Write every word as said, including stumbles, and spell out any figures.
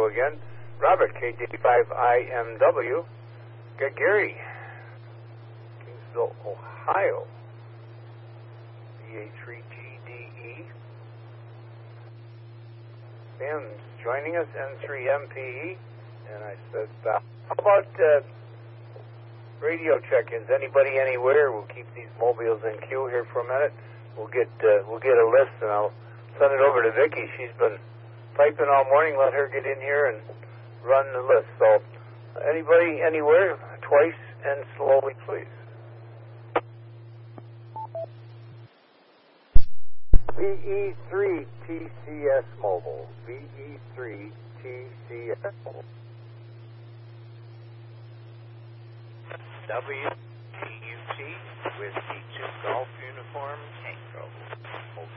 again. Robert, K J five I M W. Get Gary, Kingsville, Ohio. B A three G D E. Sam's joining us, N three M P E. And I said, uh, how about uh, radio check-ins? Anybody anywhere? We'll keep these mobiles in queue here for a minute. We'll get uh, we'll get a list, and I'll send it over to Vicki. She's been typing all morning. Let her get in here and run the list. So, anybody, anywhere, twice and slowly, please. V E three T C S Mobile. V E three T C S Mobile. W T U T with the two Golf Uniform Tango.